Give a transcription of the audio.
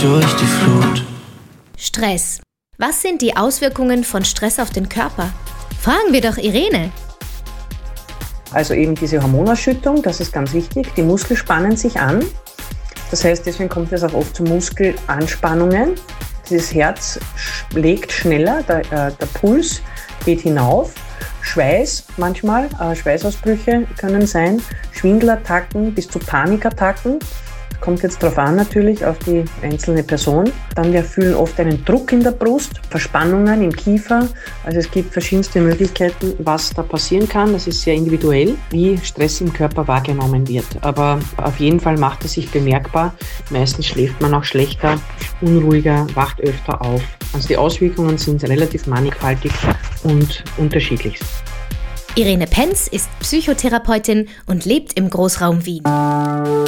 durch die Flut. Stress. Was sind die Auswirkungen von Stress auf den Körper? Fragen wir doch Irene. Also eben diese Hormonausschüttung, das ist ganz wichtig. Die Muskeln spannen sich an. Das heißt, deswegen kommt es auch oft zu Muskelanspannungen. Das Herz schlägt schneller, der Puls geht hinauf. Schweiß manchmal, Schweißausbrüche können sein, Schwindelattacken bis zu Panikattacken. Kommt jetzt darauf an natürlich, auf die einzelne Person. Dann wir fühlen oft einen Druck in der Brust, Verspannungen im Kiefer. Also es gibt verschiedenste Möglichkeiten, was da passieren kann. Das ist sehr individuell, wie Stress im Körper wahrgenommen wird. Aber auf jeden Fall macht es sich bemerkbar. Meistens schläft man auch schlechter, unruhiger, wacht öfter auf. Also die Auswirkungen sind relativ mannigfaltig und unterschiedlich. Irene Penz ist Psychotherapeutin und lebt im Großraum Wien.